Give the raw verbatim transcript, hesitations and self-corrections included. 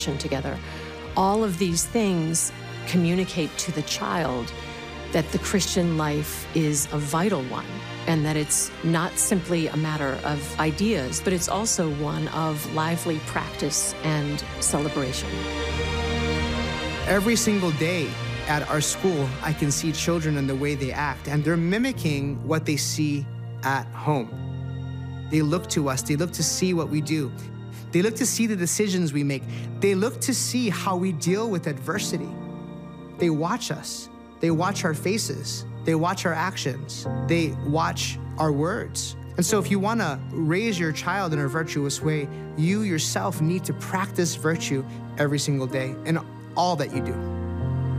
together. All of these things communicate to the child that the Christian life is a vital one, and that it's not simply a matter of ideas, but it's also one of lively practice and celebration. Every single day at our school, I can see children and the way they act, and they're mimicking what they see at home. They look to us, they look to see what we do. They look to see the decisions we make. They look to see how we deal with adversity. They watch us. They watch our faces. They watch our actions. They watch our words. And so if you want to raise your child in a virtuous way, you yourself need to practice virtue every single day in all that you do.